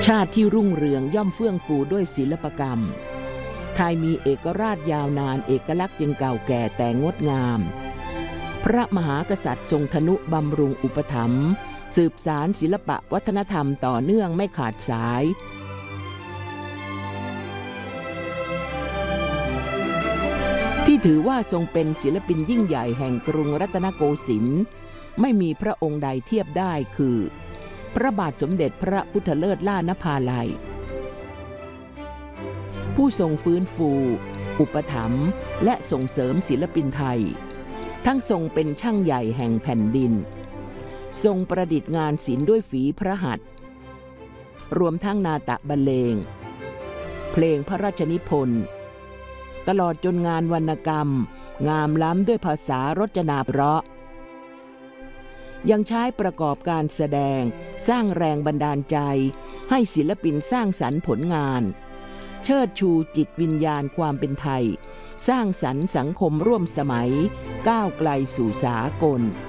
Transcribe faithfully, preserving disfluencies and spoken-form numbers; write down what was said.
ชาติที่รุ่งเรืองย่อมเฟื่องฟูด้วยศิลปกรรมไทยมีเอกราชยาวนานเอกลักษณ์จึงเก่าแก่แต่งดงามพระมหากษัตริย์ทรงทนุบำรุงอุปถัมภ์สืบสารศิลปะวัฒนธรรมต่อเนื่องไม่ขาดสายที่ถือว่าทรงเป็นศิลปินยิ่งใหญ่แห่งกรุงรัตนโกสินทร์ไม่มีพระองค์ใดเทียบได้คือพระบาทสมเด็จพระพุทธเลิศล่านภาลัยผู้ทรงฟื้นฟูอุปถัมภ์และส่งเสริมศิลปินไทยทั้งทรงเป็นช่างใหญ่แห่งแผ่นดินทรงประดิษฐ์งานศิลป์ด้วยฝีพระหัตถ์รวมทั้งนาฏบรรเลงเพลงพระราชนิพนธ์ตลอดจนงานวรรณกรรมงามล้ำด้วยภาษารจนาเพราะยังใช้ประกอบการแสดงสร้างแรงบันดาลใจให้ศิลปินสร้างสรรค์ผลงานเชิดชูจิตวิญญาณความเป็นไทยสร้างสรรค์สังคมร่วมสมัยก้าวไกลสู่สากล